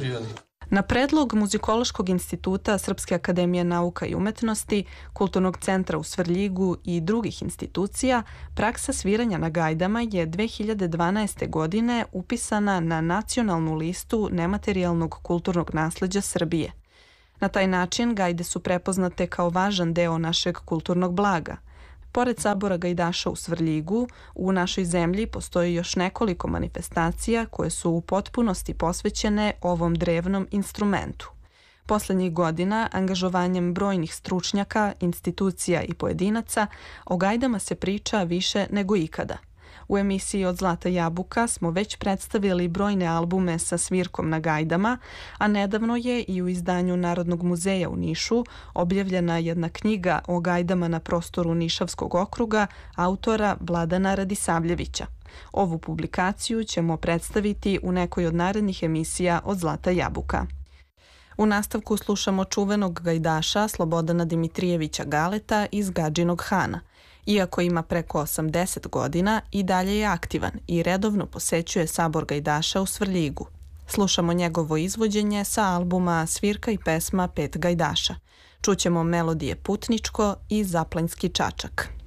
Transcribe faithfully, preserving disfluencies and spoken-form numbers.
prirodi. Na predlog Muzikološkog instituta Srpske akademije nauka i umetnosti, Kulturnog centra u Svrljigu i drugih institucija, praksa sviranja na gajdama je dve hiljade dvanaeste. godine upisana na nacionalnu listu nematerijalnog kulturnog nasleđa Srbije. Na taj način gajde su prepoznate kao važan deo našeg kulturnog blaga. Pored sabora gajdaša u Svrljigu, u našoj zemlji postoji još nekoliko manifestacija koje su u potpunosti posvećene ovom drevnom instrumentu. Poslednjih godina, angažovanjem brojnih stručnjaka, institucija i pojedinaca, o gajdama se priča više nego ikada. U emisiji Od zlata jabuka smo već predstavili brojne albume sa svirkom na gajdama, a nedavno je i u izdanju Narodnog muzeja u Nišu objavljena jedna knjiga o gajdama na prostoru Nišavskog okruga autora Vladana Radisavljevića. Ovu publikaciju ćemo predstaviti u nekoj od narednih emisija Od zlata jabuka. U nastavku slušamo čuvenog gajdaša Slobodana Dimitrijevića Galeta iz Gadžinog Hana. Iako ima preko osamdeset godina, i dalje je aktivan i redovno posećuje sabor gajdaša u Svrljigu. Slušamo njegovo izvođenje sa albuma Svirka i pesma Pet gajdaša. Čućemo melodije Putničko i Zaplanjski čačak.